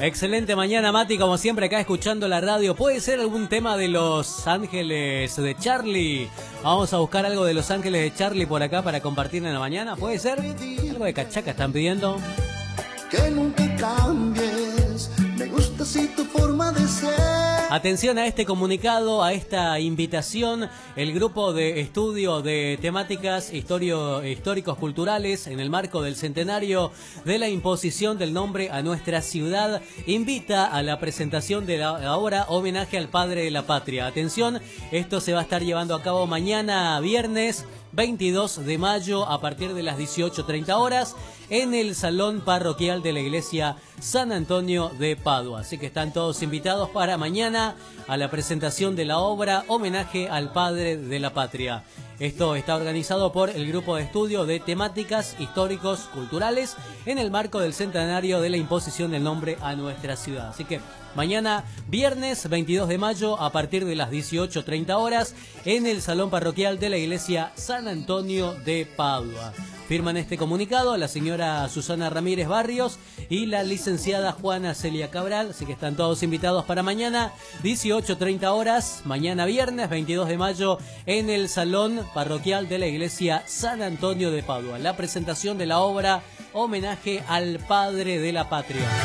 Excelente mañana, Mati, como siempre acá escuchando la radio. ¿Puede ser algún tema de Los Ángeles de Charlie? Vamos a buscar algo de Los Ángeles de Charlie por acá para compartir en la mañana. ¿Puede ser? Algo de cachaca están pidiendo. Que nunca cambies, me gusta así tu forma de ser. Atención a este comunicado, a esta invitación. El grupo de estudio de temáticas históricos culturales en el marco del centenario de la imposición del nombre a nuestra ciudad invita a la presentación de la obra Homenaje al Padre de la Patria. Atención, esto se va a estar llevando a cabo mañana viernes 22 de mayo a partir de las 18:30 horas en el Salón Parroquial de la Iglesia San Antonio de Padua. Así que están todos invitados para mañana a la presentación de la obra Homenaje al Padre de la Patria. Esto está organizado por el grupo de estudio de temáticas históricos culturales en el marco del centenario de la imposición del nombre a nuestra ciudad. Así que mañana, viernes 22 de mayo, a partir de las 18:30 horas, en el Salón Parroquial de la Iglesia San Antonio de Padua. Firman este comunicado la señora Susana Ramírez Barrios y la licenciada Juana Celia Cabral, así que están todos invitados para mañana, 18:30 horas, mañana viernes 22 de mayo, en el Salón Parroquial de la Iglesia San Antonio de Padua. La presentación de la obra Homenaje al Padre de la Patria.